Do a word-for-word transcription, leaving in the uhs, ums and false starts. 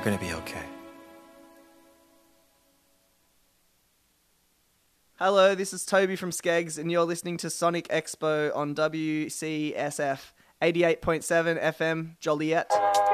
gonna be okay. Hello, this is Toby from Skeggs, and you're listening to Sonic Expo on W C S F eighty-eight point seven F M Joliet.